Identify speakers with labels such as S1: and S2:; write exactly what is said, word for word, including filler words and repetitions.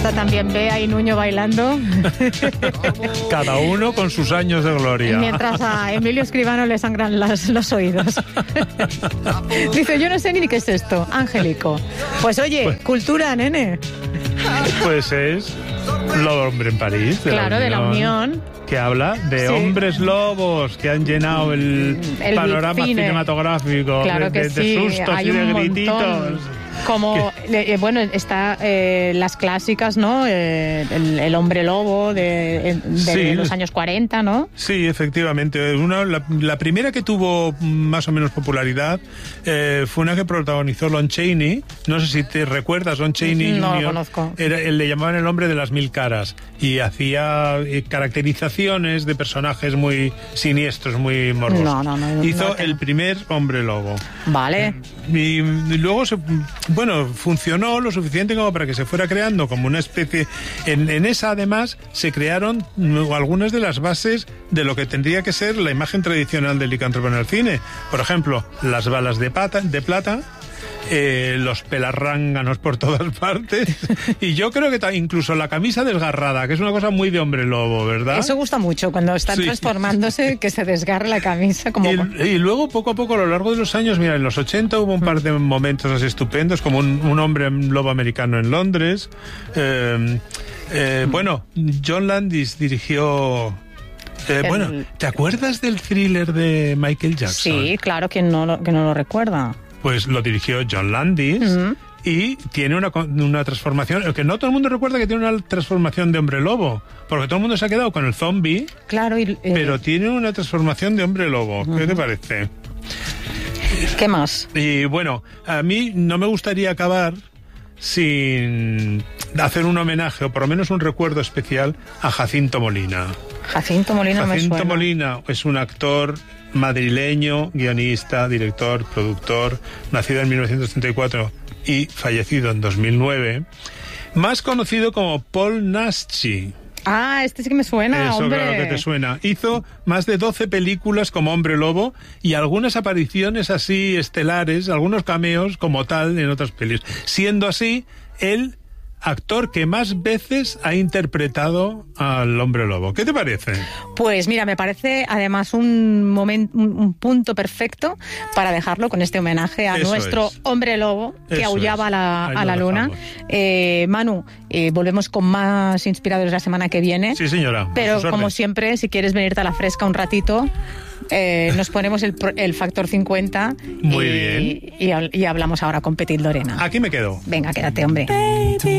S1: Está también Bea y Nuño bailando.
S2: Cada uno con sus años de gloria.
S1: Mientras a Emilio Escribano le sangran las, los oídos. Dice, yo no sé ni qué es esto, Angélico. Pues oye, pues, cultura, nene.
S2: Pues es Lobo Hombre en París. De
S1: claro,
S2: la
S1: de la Unión.
S2: Que habla de sí. hombres lobos que han llenado el, el panorama cine. cinematográfico.
S1: Claro que
S2: de,
S1: sí.
S2: de sustos
S1: Hay
S2: y de
S1: un
S2: grititos.
S1: Montón. Como, eh, bueno, está eh, las clásicas, ¿no? Eh, el, el hombre lobo de, de sí. los años cuarenta, ¿no?
S2: Sí, efectivamente. Una, la, la primera que tuvo más o menos popularidad eh, fue una que protagonizó Lon Chaney. No sé si te recuerdas, Lon Chaney
S1: no
S2: junior
S1: lo conozco.
S2: Era, le llamaban el hombre de las mil caras y hacía eh, caracterizaciones de personajes muy siniestros, muy morbosos.
S1: No, no, no.
S2: Hizo
S1: no
S2: el primer hombre lobo.
S1: Vale.
S2: Y, y luego se... Bueno, funcionó lo suficiente como para que se fuera creando como una especie... En, en esa, además, se crearon algunas de las bases de lo que tendría que ser la imagen tradicional del licántropo en el cine. Por ejemplo, las balas de, pata, de plata, eh, los pelarránganos por todas partes, y yo creo que ta, incluso la camisa desgarrada, que es una cosa muy de hombre lobo, ¿verdad?
S1: Eso gusta mucho, cuando están sí. transformándose, que se desgarre la camisa. Como...
S2: Y, y luego, poco a poco, a lo largo de los años, mira, en los ochenta hubo un par de momentos así estupendos, como un, un hombre lobo americano en Londres. Eh, eh, bueno, John Landis dirigió... Eh, el... Bueno, ¿te acuerdas del thriller de Michael Jackson?
S1: Sí, claro, que no lo, que no lo recuerda.
S2: Pues lo dirigió John Landis uh-huh. y tiene una, una transformación, que no todo el mundo recuerda que tiene una transformación de hombre lobo, porque todo el mundo se ha quedado con el zombie,
S1: claro, y, eh...
S2: pero tiene una transformación de hombre lobo. Uh-huh. ¿Qué te parece?
S1: ¿Qué más?
S2: Y bueno, a mí no me gustaría acabar sin hacer un homenaje, o por lo menos un recuerdo especial, a Jacinto Molina.
S1: Jacinto Molina
S2: Jacinto
S1: me suena.
S2: Molina es un actor madrileño, guionista, director, productor, nacido en mil novecientos treinta y cuatro y fallecido en dos mil nueve, más conocido como Paul Naschy.
S1: Ah, este sí que me suena,
S2: Eso,
S1: hombre.
S2: claro que te suena. Hizo más de doce películas como hombre lobo y algunas apariciones así estelares, algunos cameos como tal en otras pelis. Siendo así, él... actor que más veces ha interpretado al hombre lobo. ¿Qué te parece?
S1: Pues mira, me parece además un momento, un punto perfecto para dejarlo con este homenaje a
S2: Eso
S1: nuestro
S2: es.
S1: hombre lobo que
S2: Eso
S1: aullaba
S2: es.
S1: a la,
S2: Ahí
S1: a la luna. Eh, Manu, eh, volvemos con más inspiradores la semana que viene.
S2: Sí, señora.
S1: Pero como siempre, si quieres venirte a la fresca un ratito, eh, nos ponemos el, el factor cincuenta.
S2: Muy
S1: y,
S2: bien.
S1: Y, y hablamos ahora con Petit Lorena.
S2: Aquí me quedo.
S1: Venga, quédate, hombre. Baby.